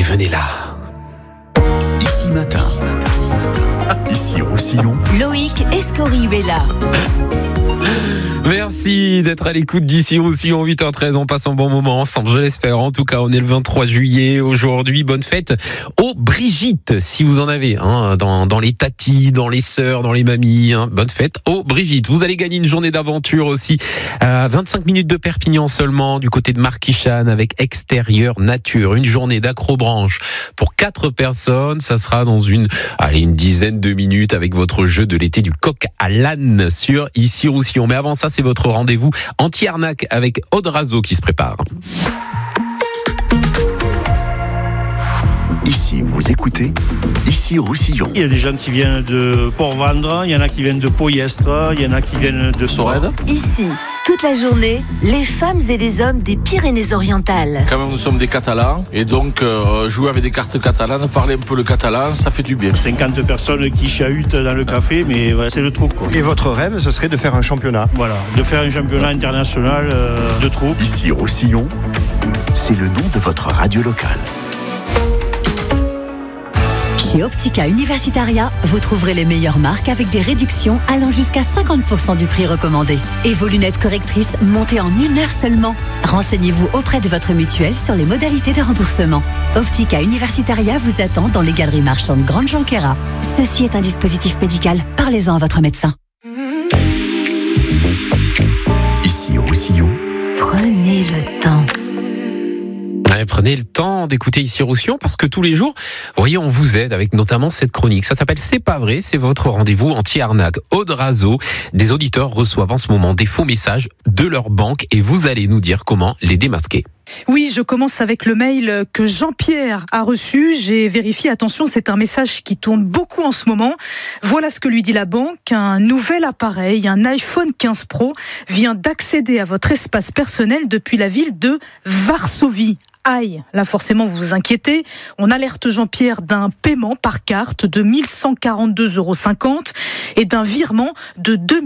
venez là. Ici matin. Ici Roussillon. Loïc Escorihuela. Merci d'être à l'écoute d'ici Roussillon, 8h13. On passe un bon moment ensemble, je l'espère. En tout cas, on est le 23 juillet aujourd'hui. Bonne fête aux Brigitte, si vous en avez, dans les tatis, dans les sœurs, dans les mamies. Bonne fête aux Brigitte. Vous allez gagner une journée d'aventure aussi, à 25 minutes de Perpignan seulement, du côté de Marquichane, avec Extérieur Nature. Une journée d'accrobranche pour 4 personnes. Ça sera dans une dizaine de minutes avec votre jeu de l'été du coq à l'âne sur ici Roussillon. Mais avant ça, c'est votre rendez-vous anti-arnaque avec Aude Razo qui se prépare. Ici, vous écoutez, ici Roussillon. Il y a des gens qui viennent de Port-Vendre, il y en a qui viennent de Poyestre, il y en a qui viennent de Sorède. Ici, toute la journée, les femmes et les hommes des Pyrénées-Orientales. Quand même, nous sommes des Catalans, et donc jouer avec des cartes catalanes, parler un peu le catalan, ça fait du bien. 50 personnes qui chahutent dans le café, mais ouais, c'est le trou, quoi. Et votre rêve, ce serait de faire un championnat? Voilà, de faire un championnat international de troupes. Ici Roussillon, c'est le nom de votre radio locale. Chez Optica Universitaria, vous trouverez les meilleures marques avec des réductions allant jusqu'à 50% du prix recommandé. Et vos lunettes correctrices montées en 1 heure seulement. Renseignez-vous auprès de votre mutuelle sur les modalités de remboursement. Optica Universitaria vous attend dans les galeries marchandes Grande Jonquera. Ceci est un dispositif médical. Parlez-en à votre médecin. Ici Roussillon. Prenez le temps. Prenez le temps d'écouter ici Roussillon parce que tous les jours, vous voyez, on vous aide avec notamment cette chronique. Ça s'appelle C'est pas vrai, c'est votre rendez-vous anti-arnaque. Aude Razo, des auditeurs reçoivent en ce moment des faux messages de leur banque et vous allez nous dire comment les démasquer. Oui, je commence avec le mail que Jean-Pierre a reçu. J'ai vérifié, attention, c'est un message qui tourne beaucoup en ce moment. Voilà ce que lui dit la banque. Un nouvel appareil, un iPhone 15 Pro, vient d'accéder à votre espace personnel depuis la ville de Varsovie. Aïe, là forcément vous vous inquiétez. On alerte Jean-Pierre d'un paiement par carte de 1 142,50 € et d'un virement de 2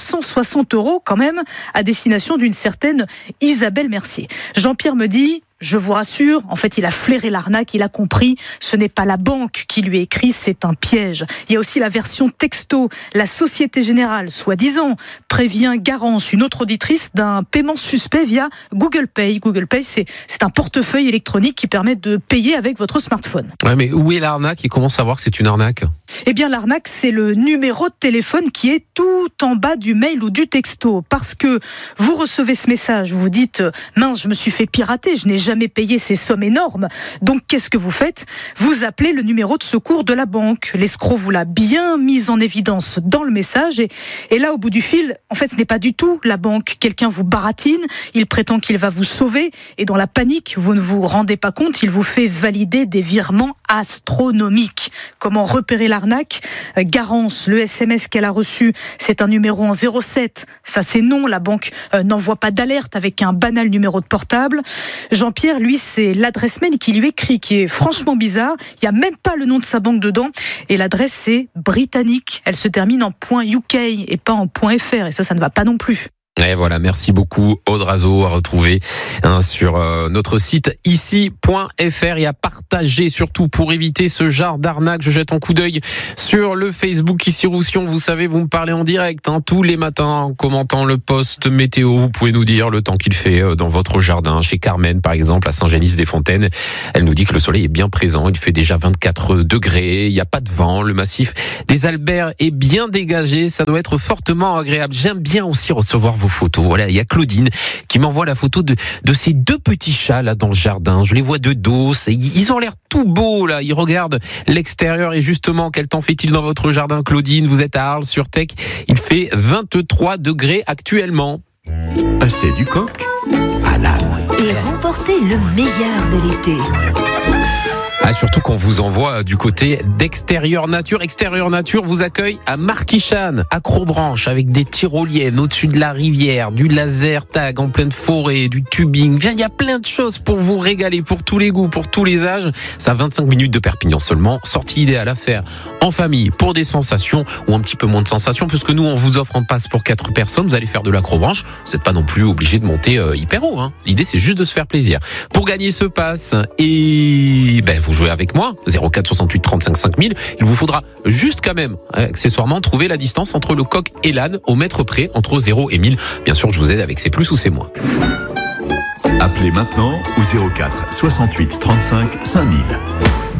960 € quand même à destination d'une certaine Isabelle Mercier. Jean-Pierre me dit... Je vous rassure, en fait, il a flairé l'arnaque, il a compris, ce n'est pas la banque qui lui écrit, c'est un piège. Il y a aussi la version texto. La Société Générale, soi-disant, prévient Garance, une autre auditrice, d'un paiement suspect via Google Pay. Google Pay, c'est un portefeuille électronique qui permet de payer avec votre smartphone. Ouais, mais où est l'arnaque et comment savoir que c'est une arnaque ? Eh bien, l'arnaque, c'est le numéro de téléphone qui est tout en bas du mail ou du texto. Parce que vous recevez ce message, vous vous dites « Mince, je me suis fait pirater, je n'ai jamais payé ces sommes énormes. » Donc, qu'est-ce que vous faites ? Vous appelez le numéro de secours de la banque. L'escroc vous l'a bien mis en évidence dans le message. Et là, au bout du fil, en fait, ce n'est pas du tout la banque. Quelqu'un vous baratine, il prétend qu'il va vous sauver. Et dans la panique, vous ne vous rendez pas compte, il vous fait valider des virements astronomiques. Comment repérer l'arnaque ? Garance, le SMS qu'elle a reçu, c'est un numéro en 07. Ça, c'est non. La banque n'envoie pas d'alerte avec un banal numéro de portable. Jean-Pierre, lui, c'est l'adresse mail qui lui écrit, qui est franchement bizarre. Il n'y a même pas le nom de sa banque dedans. Et l'adresse, c'est britannique. Elle se termine en .uk et pas en .fr. Et ça ne va pas non plus. Et voilà, merci beaucoup Aude Razo, à retrouver sur notre site ici.fr et à partager surtout pour éviter ce genre d'arnaque. Je jette un coup d'œil sur le Facebook ici Roussillon. Vous savez, vous me parlez en direct tous les matins en commentant le post météo. Vous pouvez nous dire le temps qu'il fait dans votre jardin. Chez Carmen par exemple à Saint-Génis-des-Fontaines, elle nous dit que le soleil est bien présent. Il fait déjà 24 degrés, il n'y a pas de vent. Le massif des Alberts est bien dégagé. Ça doit être fortement agréable. J'aime bien aussi recevoir vos photos. Voilà, il y a Claudine qui m'envoie la photo de ces 2 petits chats là dans le jardin. Je les vois de dos, ils ont l'air tout beaux là. Ils regardent l'extérieur et justement, quel temps fait-il dans votre jardin, Claudine ? Vous êtes à Arles-sur-Tech. Il fait 23 degrés actuellement. Passer du coq à l'âne. Et remporter le meilleur de l'été. Surtout qu'on vous envoie du côté d'Extérieur Nature. Extérieur Nature vous accueille à Marquichane, à Crobranche, avec des tyroliennes au-dessus de la rivière, du laser tag en pleine forêt, du tubing. Il y a plein de choses pour vous régaler, pour tous les goûts, pour tous les âges. Ça a 25 minutes de Perpignan seulement. Sortie idéale à faire en famille pour des sensations ou un petit peu moins de sensations, puisque nous on vous offre un pass pour 4 personnes. Vous allez faire de l'acrobranche. Vous n'êtes pas non plus obligé de monter hyper haut. L'idée c'est juste de se faire plaisir. Pour gagner ce pass, et vous jouez avec moi, 04 68 35 5000. Il vous faudra juste quand même, accessoirement, trouver la distance entre le coq et l'âne au mètre près, entre 0 et 1000. Bien sûr, je vous aide avec ses plus ou ses moins. Appelez maintenant au 04 68 35 5000.